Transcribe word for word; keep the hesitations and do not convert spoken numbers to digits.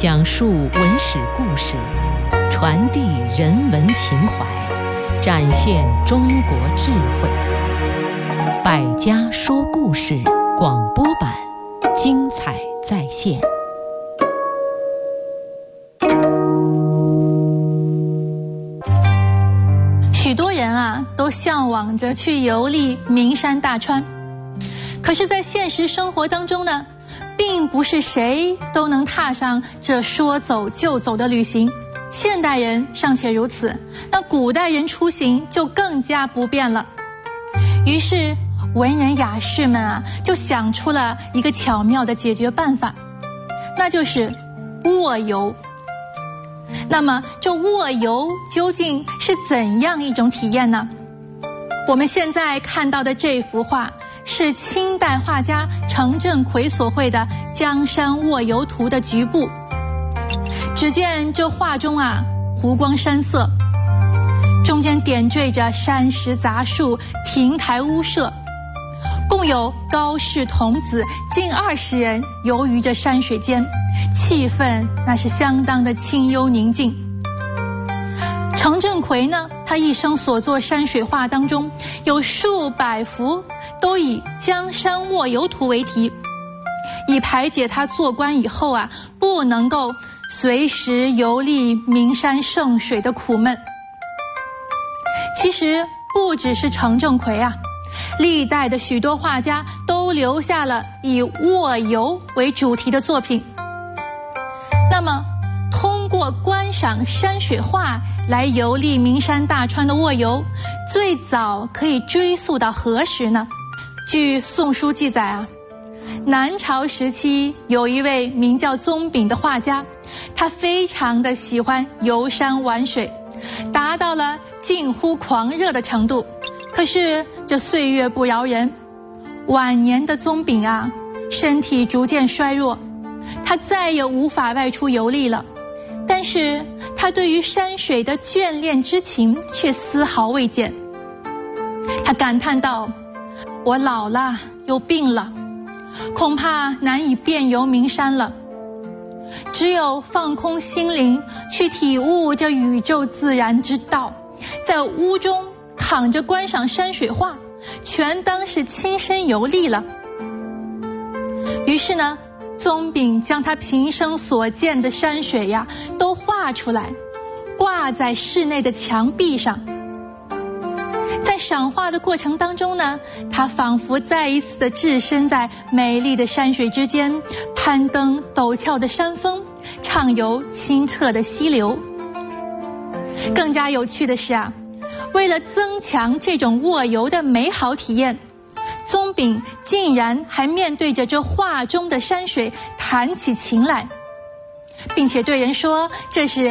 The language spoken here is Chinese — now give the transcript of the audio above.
讲述文史故事，传递人文情怀，展现中国智慧。百家说故事广播版，精彩再现。 许多人啊，都向往着去游历名山大川，可是，在现实生活当中呢，并不是谁都能踏上这说走就走的旅行。现代人尚且如此，那古代人出行就更加不便了。于是文人雅士们啊，就想出了一个巧妙的解决办法，那就是卧游。那么这卧游究竟是怎样一种体验呢？我们现在看到的这幅画是清代画家程振魁所绘的《江山卧游图》的局部。只见这画中啊，湖光山色，中间点缀着山石杂树、亭台屋舍，共有高氏童子近二十人游于这山水间，气氛那是相当的清幽宁静。程振魁呢，他一生所作山水画当中有数百幅都以《江山卧游图》为题，以排解他做官以后啊不能够随时游历名山胜水的苦闷。其实不只是程振魁啊，历代的许多画家都留下了以卧游为主题的作品。那么通过观赏山水画来游历名山大川的卧游，最早可以追溯到何时呢？据《宋书》记载啊，南朝时期有一位名叫宗炳的画家，他非常的喜欢游山玩水，达到了近乎狂热的程度。可是这岁月不饶人，晚年的宗炳啊，身体逐渐衰弱，他再也无法外出游历了。但是他对于山水的眷恋之情却丝毫未减。他感叹道：我老了又病了，恐怕难以遍游名山了，只有放空心灵，去体悟这宇宙自然之道，在屋中躺着观赏山水画，全当是亲身游历了。于是呢，宗炳将他平生所见的山水呀都画出来，挂在室内的墙壁上。在赏画的过程当中呢，他仿佛再一次的置身在美丽的山水之间，攀登陡峭的山峰，畅游清澈的溪流。更加有趣的是啊，为了增强这种卧游的美好体验，宗炳竟然还面对着这画中的山水弹起琴来，并且对人说这是